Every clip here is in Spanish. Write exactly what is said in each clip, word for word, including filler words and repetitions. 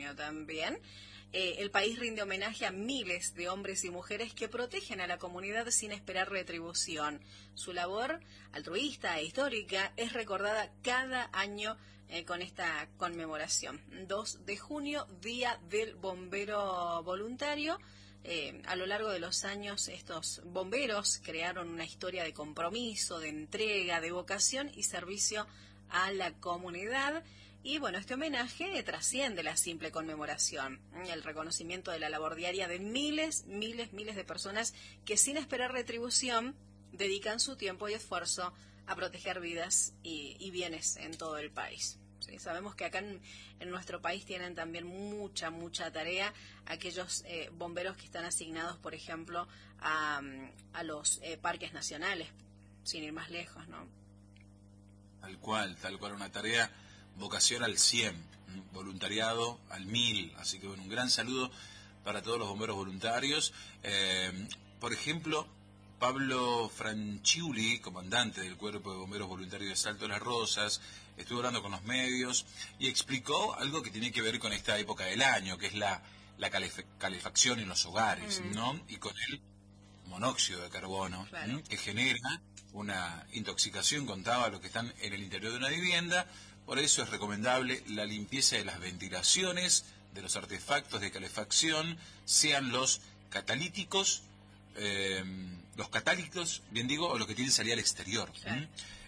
junio también. Eh, el país rinde homenaje a miles de hombres y mujeres que protegen a la comunidad sin esperar retribución. Su labor altruista e histórica es recordada cada año eh, con esta conmemoración. dos de junio, Día del Bombero Voluntario. Eh, a lo largo de los años estos bomberos crearon una historia de compromiso, de entrega, de vocación y servicio a la comunidad. Y bueno, este homenaje trasciende la simple conmemoración, el reconocimiento de la labor diaria de miles, miles, miles de personas que sin esperar retribución dedican su tiempo y esfuerzo a proteger vidas y, y bienes en todo el país. ¿Sí? Sabemos que acá en, en nuestro país tienen también mucha, mucha tarea aquellos eh, bomberos que están asignados, por ejemplo, a, a los eh, parques nacionales, sin ir más lejos, ¿no? Tal cual, tal cual, una tarea, vocación al cien, voluntariado al mil, así que bueno, un gran saludo para todos los bomberos voluntarios. Eh, por ejemplo, Pablo Franchiuli, comandante del Cuerpo de Bomberos Voluntarios de Salto de las Rosas, estuvo hablando con los medios y explicó algo que tiene que ver con esta época del año, que es la, la calef- calefacción en los hogares, mm. ¿no? Y con el monóxido de carbono, claro. ¿eh? que genera una intoxicación, contaba lo que están en el interior de una vivienda. Por eso es recomendable la limpieza de las ventilaciones, de los artefactos de calefacción, sean los catalíticos, eh, los catálicos, bien digo, o los que tienen salida al exterior. Claro. ¿Mm?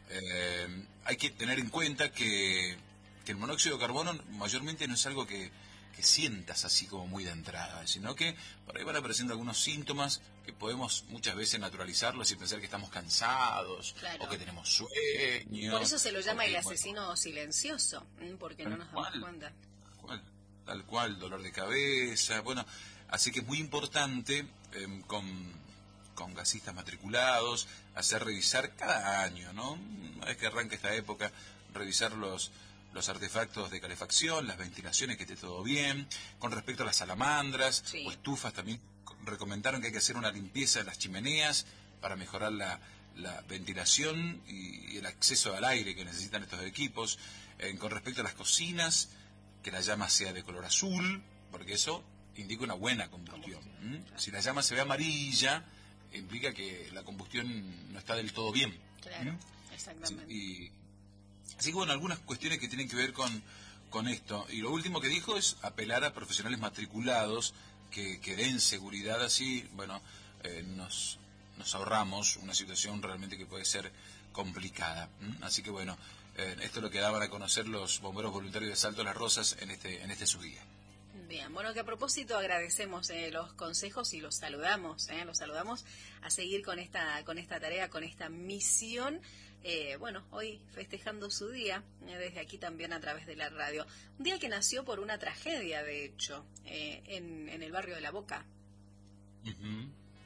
Eh, hay que tener en cuenta que, que el monóxido de carbono mayormente no es algo que, que sientas así como muy de entrada, sino que por ahí van apareciendo algunos síntomas que podemos muchas veces naturalizarlos y pensar que estamos cansados, claro. o que tenemos sueño. Por eso se lo llama que, el asesino bueno, silencioso, porque no nos damos cual, cuenta. Tal cual, tal cual, dolor de cabeza, bueno, así que es muy importante eh, con, con gasistas matriculados, hacer revisar cada año, ¿no? Una vez que arranca esta época, revisar los los artefactos de calefacción, las ventilaciones, que esté todo bien. Con respecto a las salamandras sí. o estufas, también recomendaron que hay que hacer una limpieza de las chimeneas para mejorar la, la ventilación y, y el acceso al aire que necesitan estos equipos. Eh, con respecto a las cocinas, que la llama sea de color azul, porque eso indica una buena combustión. ¿Mm? Claro. Si la llama se ve amarilla, implica que la combustión no está del todo bien. Claro, ¿Mm? exactamente. Sí, y, Así que bueno, algunas cuestiones que tienen que ver con, con esto. Y lo último que dijo es apelar a profesionales matriculados que, que den seguridad, así, bueno, eh, nos, nos ahorramos una situación realmente que puede ser complicada. ¿Mm? Así que bueno, eh, esto es lo que daban a conocer los bomberos voluntarios de Salto de las Rosas en este, en este su día. Bien, bueno, que a propósito agradecemos eh, los consejos y los saludamos, eh, los saludamos a seguir con esta, con esta tarea, con esta misión. Eh, bueno, hoy festejando su día, eh, desde aquí también a través de la radio. Un día que nació por una tragedia, de hecho, eh, en, en el barrio de La Boca. Uh-huh.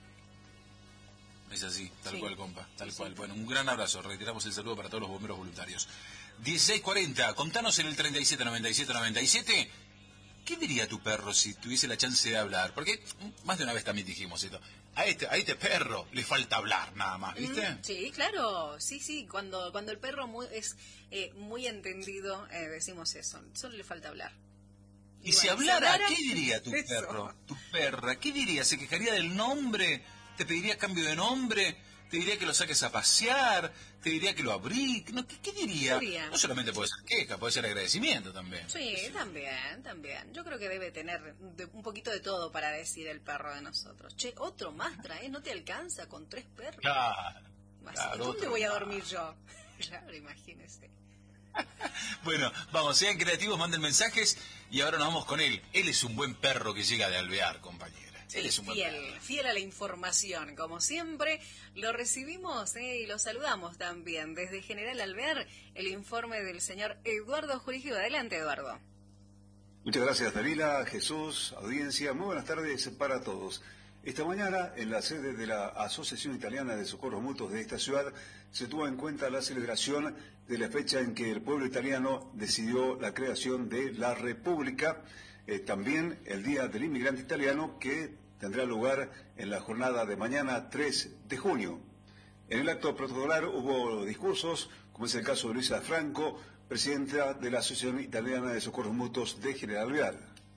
Es así, tal sí. cual, compa, tal sí, cual. Sí. Bueno, un gran abrazo, reiteramos el saludo para todos los bomberos voluntarios. dieciséis cuarenta, contanos en el treinta y siete noventa y siete noventa y siete... ¿Qué diría tu perro si tuviese la chance de hablar? Porque más de una vez también dijimos esto. A este, a este perro le falta hablar nada más, ¿viste? Mm, sí, claro. Sí, sí. Cuando cuando el perro muy, es eh, muy entendido, eh, decimos eso. Solo le falta hablar. Y, y bueno, si hablara, si hablara, ¿qué diría tu eso. perro? Tu perra, ¿qué diría? ¿Se quejaría del nombre? ¿Te pediría cambio de nombre? ¿Te diría que lo saques a pasear? ¿Te diría que lo abriques? No, ¿qué, qué, diría? ¿Qué diría? No solamente puede ser queja, puede ser agradecimiento también. Sí, sí, también, también. Yo creo que debe tener de, un poquito de todo para decir el perro de nosotros. Che, otro más trae, ¿no te alcanza con tres perros? Claro. claro ¿Dónde voy a dormir más. yo? Claro, imagínese. Bueno, vamos, sean creativos, manden mensajes y ahora nos vamos con él. Él es un buen perro que llega de alvear, compañero. Sí, Él es un fiel, fiel a la información, como siempre, lo recibimos eh, y lo saludamos también desde General Alvear, el informe del señor Eduardo Jurigio. Adelante, Eduardo. Muchas gracias, Dalila, Jesús, audiencia, muy buenas tardes para todos. Esta mañana, en la sede de la Asociación Italiana de Socorros Mutuos de esta ciudad, se tuvo en cuenta la celebración de la fecha en que el pueblo italiano decidió la creación de la República. Eh, también el Día del Inmigrante Italiano, que tendrá lugar en la jornada de mañana tres de junio. En el acto protocolar hubo discursos, como es el caso de Luisa Franco, presidenta de la Asociación Italiana de Socorros Mutuos de General Alvear.